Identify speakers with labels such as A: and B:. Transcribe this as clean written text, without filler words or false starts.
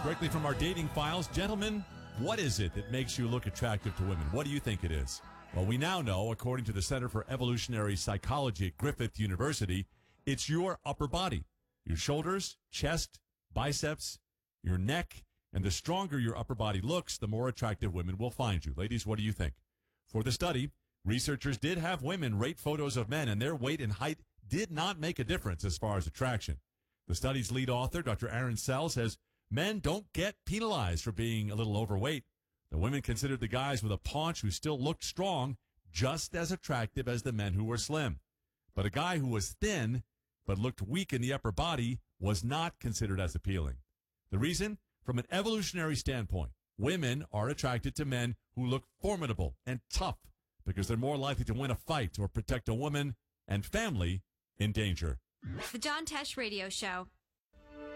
A: Directly from our dating files, gentlemen, what is it that makes you look attractive to women? What do you think it is? Well, we now know, according to the Center for Evolutionary Psychology at Griffith University, it's your upper body. Your shoulders, chest, biceps, your neck, and the stronger your upper body looks, the more attractive women will find you. Ladies, what do you think? For the study, researchers did have women rate photos of men, and their weight and height did not make a difference as far as attraction. The study's lead author, Dr. Aaron Sell, says men don't get penalized for being a little overweight. The women considered the guys with a paunch who still looked strong just as attractive as the men who were slim. But a guy who was thin but looked weak in the upper body was not considered as appealing. The reason? From an evolutionary standpoint, women are attracted to men who look formidable and tough because they're more likely to win a fight or protect a woman and family in danger.
B: The John Tesh Radio Show.